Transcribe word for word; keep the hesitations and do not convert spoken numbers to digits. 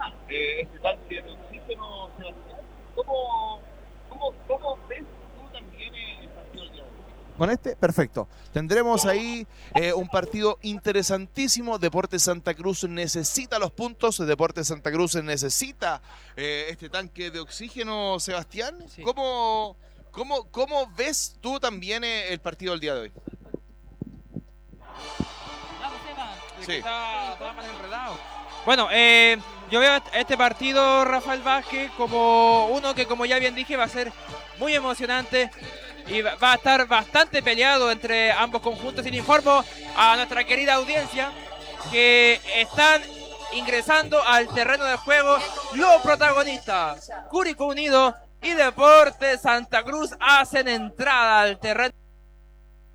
eh, este tanque de oxígeno, Sebastián. ¿Cómo, cómo, cómo ves tú también el partido del día de hoy? Con este, perfecto. Tendremos ahí eh, un partido interesantísimo. Deportes Santa Cruz necesita los puntos. Deportes Santa Cruz necesita eh, este tanque de oxígeno, Sebastián. Sí. ¿Cómo, cómo, cómo ves tú también eh, el partido del día de hoy? Sí. Está, está más enredado. Bueno, eh, yo veo este partido, Rafael Vázquez, como uno que, como ya bien dije, va a ser muy emocionante y va a estar bastante peleado entre ambos conjuntos. Y le informo a nuestra querida audiencia que están ingresando al terreno de juego los protagonistas. Curicó Unido y Deportes Santa Cruz hacen entrada al terreno.